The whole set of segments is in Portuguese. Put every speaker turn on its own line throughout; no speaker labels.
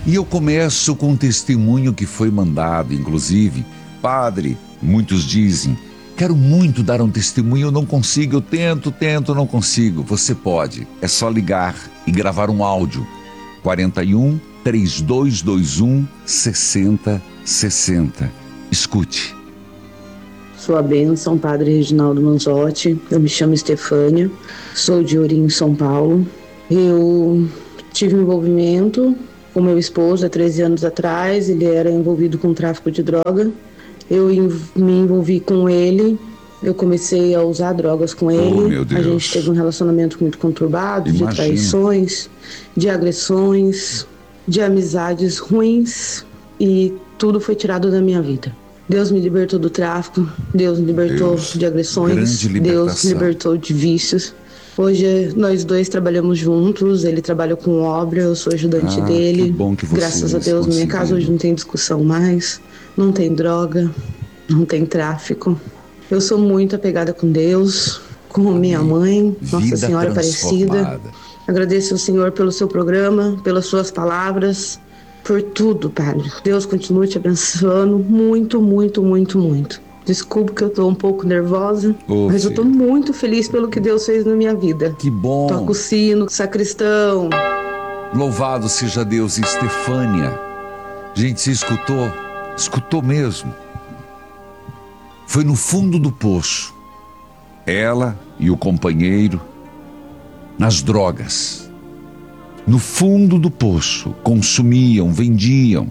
E eu começo com um testemunho que foi mandado, inclusive. Padre, muitos dizem, quero muito dar um testemunho, eu não consigo, eu tento, não consigo. Você pode, é só ligar e gravar um áudio. 41 3221 6060. Escute.
Sua bênção, Padre Reginaldo Manzotti. Eu me chamo Estefânia, sou de Ourinhos, São Paulo. Eu tive envolvimento com meu esposo há 13 anos atrás. Ele era envolvido com tráfico de droga. Eu me envolvi com ele. Eu comecei a usar drogas com ele.
Meu Deus.
A gente teve um relacionamento muito conturbado,
Imagina.
de traições, de agressões, de amizades ruins, e tudo foi tirado da minha vida. Deus me libertou do tráfico, Deus me libertou de agressões, Deus me libertou de vícios. Hoje nós dois trabalhamos juntos, ele trabalha com obra, eu sou ajudante dele.
Que bom que vocês
Graças a Deus, na minha casa hoje não tem discussão mais, não tem droga, não tem tráfico. Eu sou muito apegada com Deus, com minha mãe, Nossa Senhora Aparecida. Agradeço ao Senhor pelo seu programa, pelas suas palavras, por tudo, Padre. Deus continue te abençoando muito, muito, muito, muito. Desculpa que eu tô um pouco nervosa, mas eu tô muito feliz pelo que Deus fez na minha vida.
Que bom.
Toca o sino, sacristão.
Louvado seja Deus. Estefânia. Gente, você escutou? Escutou mesmo. Foi no fundo do poço. Ela e o companheiro nas drogas. No fundo do poço, consumiam, vendiam.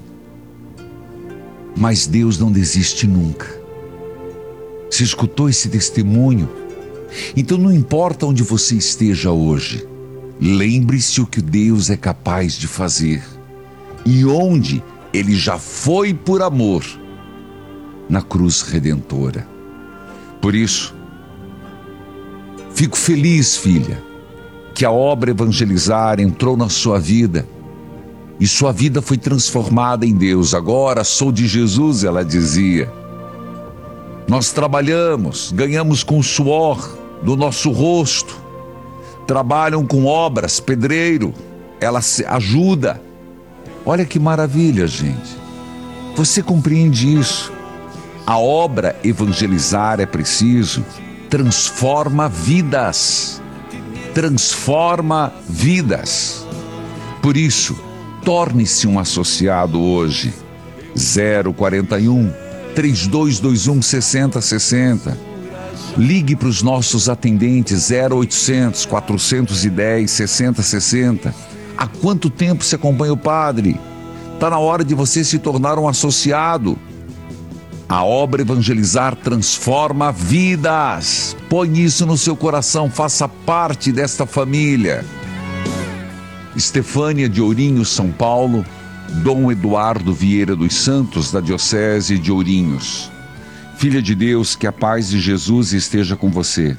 Mas Deus não desiste nunca. Você escutou esse testemunho? Então não importa onde você esteja hoje, lembre-se o que Deus é capaz de fazer e onde Ele já foi por amor, na cruz redentora. Por isso, fico feliz, filha, que a obra Evangelizar entrou na sua vida e sua vida foi transformada em Deus. Agora sou de Jesus, ela dizia. Nós trabalhamos, ganhamos com o suor do nosso rosto. Trabalham com obras, pedreiro, ela ajuda. Olha que maravilha, gente. Você compreende isso? A obra Evangelizar é preciso, transforma vidas. Transforma vidas. Por isso, torne-se um associado hoje. 041 3221 6060. Ligue para os nossos atendentes 0800 410 6060. Há quanto tempo você acompanha o Padre? Está na hora de você se tornar um associado. A obra Evangelizar transforma vidas. Põe isso no seu coração, faça parte desta família. Estefânia de Ourinhos, São Paulo, Dom Eduardo Vieira dos Santos, da Diocese de Ourinhos. Filha de Deus, que a paz de Jesus esteja com você.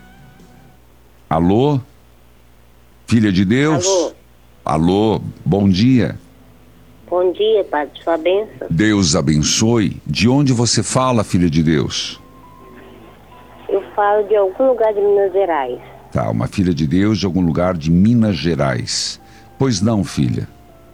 Alô? Filha de Deus?
Alô?
Alô, bom dia.
Bom dia, Padre, sua bênção.
Deus abençoe. De onde você fala, filha de Deus?
Eu falo de algum lugar de Minas Gerais.
Tá, uma filha de Deus de algum lugar de Minas Gerais. Pois não, filha.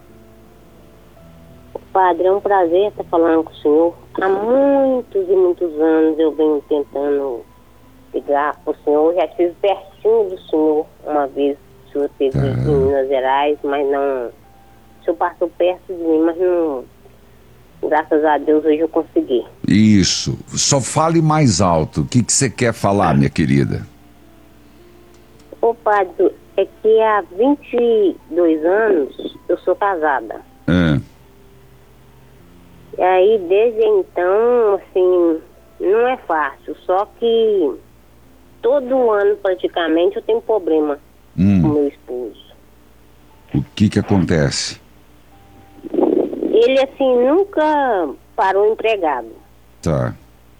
Padre, é um prazer estar falando com o senhor. Há muitos e muitos anos eu venho tentando ligar para o senhor. Já estive pertinho do senhor uma vez. O senhor esteve em Minas Gerais, mas não... O senhor passou perto de mim, mas não... Graças a Deus hoje eu consegui.
Isso. Só fale mais alto. O que você quer falar, minha querida?
Ô, Padre, é que há 22 anos eu sou casada. E aí, desde então, assim, não é fácil. Só que todo ano, praticamente, eu tenho problema com meu esposo.
O que acontece?
Ele, assim, nunca parou empregado.
Tá.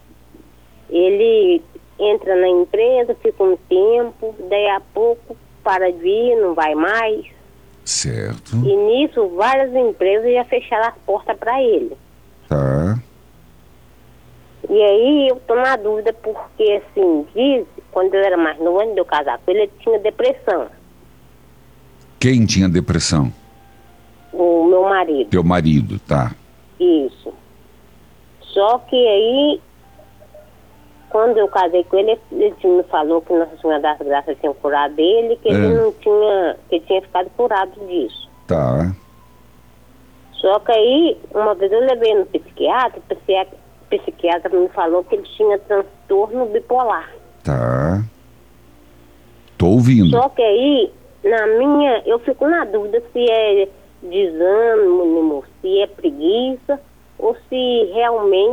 Ele entra na empresa, fica um tempo, daí a pouco para de ir, não vai mais.
Certo.
E nisso, várias empresas já fecharam as portas para ele.
Tá.
E aí eu tô na dúvida porque, assim, diz, quando eu era mais novo, antes de eu casar com ele, ele tinha depressão.
Quem tinha depressão?
O meu marido.
Teu marido, tá.
Isso. Só que aí, quando eu casei com ele, ele me falou que Nossa Senhora das Graças tinha curado ele, que ele não tinha, que tinha ficado curado disso.
Tá.
Só que aí, uma vez eu levei no psiquiatra, o psiquiatra me falou que ele tinha transtorno bipolar.
Tá. Tô ouvindo.
Só que aí, eu fico na dúvida se é desânimo, se é preguiça, ou se realmente